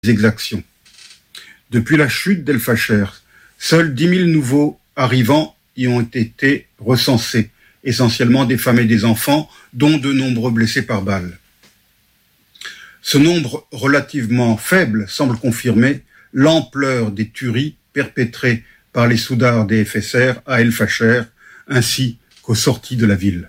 exactions. Depuis la chute d'El Fasher, seuls 10 000 nouveaux arrivants y ont été recensés, essentiellement des femmes et des enfants, dont de nombreux blessés par balles. Ce nombre relativement faible semble confirmer l'ampleur des tueries perpétrées par les soudards des FSR à El Fasher, ainsi qu'aux sorties de la ville.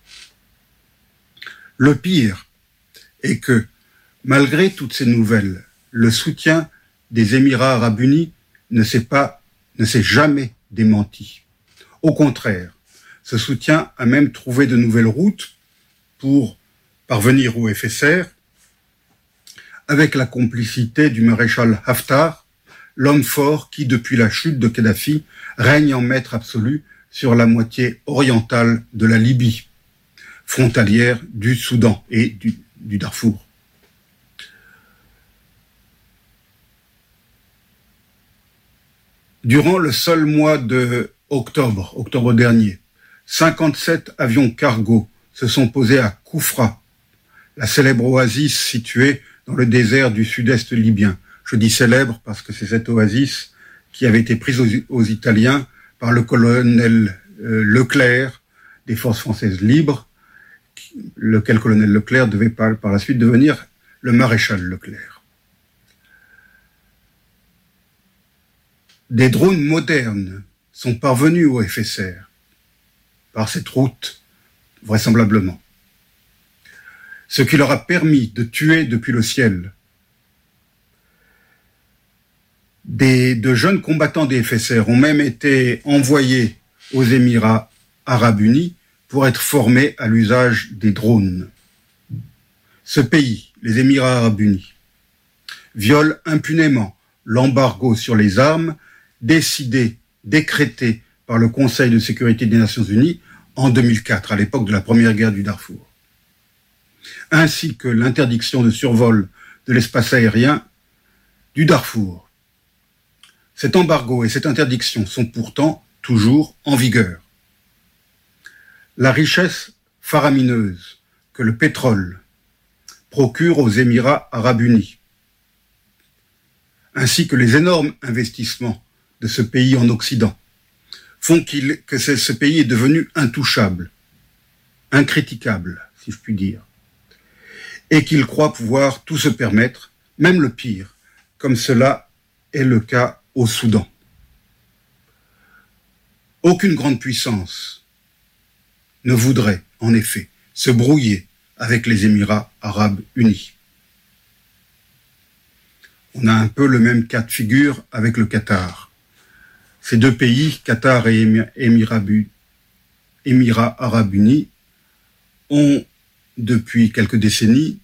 Le pire est que, malgré toutes ces nouvelles, le soutien des Émirats arabes unis ne s'est jamais démenti. Au contraire, ce soutien a même trouvé de nouvelles routes pour parvenir au FSR, avec la complicité du maréchal Haftar, l'homme fort qui, depuis la chute de Kadhafi, règne en maître absolu sur la moitié orientale de la Libye, frontalière du Soudan et du Darfour. Durant le seul mois de octobre dernier, 57 avions cargo se sont posés à Koufra, la célèbre oasis située dans le désert du sud-est libyen. Je dis célèbre parce que c'est cette oasis qui avait été prise aux Italiens par le colonel Leclerc des forces françaises libres, lequel colonel Leclerc devait par la suite devenir le maréchal Leclerc. Des drones modernes sont parvenus au FSR par cette route, vraisemblablement. Ce qui leur a permis de tuer depuis le ciel de jeunes combattants des FSR ont même été envoyés aux Émirats arabes unis pour être formés à l'usage des drones. Ce pays, les Émirats arabes unis, viole impunément l'embargo sur les armes décrété par le Conseil de sécurité des Nations unies en 2004, à l'époque de la première guerre du Darfour, ainsi que l'interdiction de survol de l'espace aérien du Darfour. Cet embargo et cette interdiction sont pourtant toujours en vigueur. La richesse faramineuse que le pétrole procure aux Émirats arabes unis, ainsi que les énormes investissements de ce pays en Occident, font que ce pays est devenu intouchable, incritiquable, si je puis dire, et qu'il croit pouvoir tout se permettre, même le pire, comme cela est le cas au Soudan. Aucune grande puissance ne voudrait, en effet, se brouiller avec les Émirats arabes unis. On a un peu le même cas de figure avec le Qatar. Ces deux pays, Qatar et Émirats arabes unis, ont, depuis quelques décennies,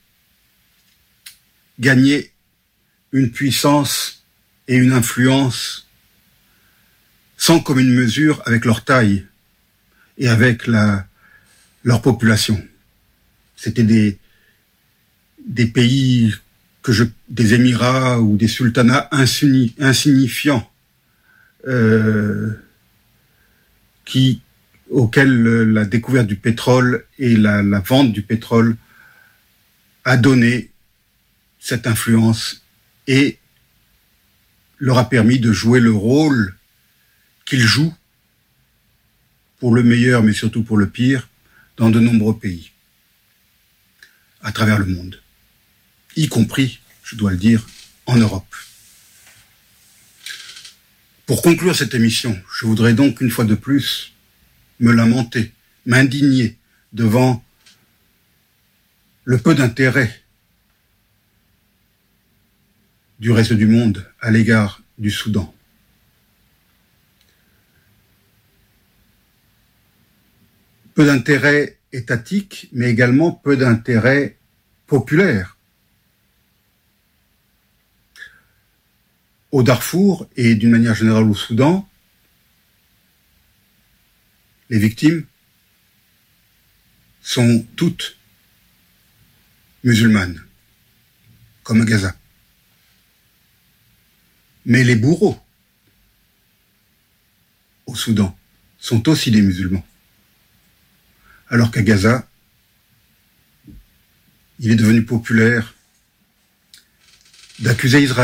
gagné une puissance et une influence sans commune mesure avec leur taille et avec leur population. C'était des pays des Émirats ou des sultanats insignifiants auxquels la découverte du pétrole et la vente du pétrole a donné cette influence et leur a permis de jouer le rôle qu'ils jouent, pour le meilleur mais surtout pour le pire, dans de nombreux pays à travers le monde, y compris, je dois le dire, en Europe. Pour conclure cette émission, je voudrais donc une fois de plus me lamenter, m'indigner devant le peu d'intérêt du reste du monde à l'égard du Soudan. Peu d'intérêt étatique, mais également peu d'intérêt populaire. Au Darfour et d'une manière générale au Soudan, les victimes sont toutes musulmanes, comme à Gaza. Mais les bourreaux au Soudan sont aussi des musulmans. Alors qu'à Gaza, il est devenu populaire d'accuser Israël.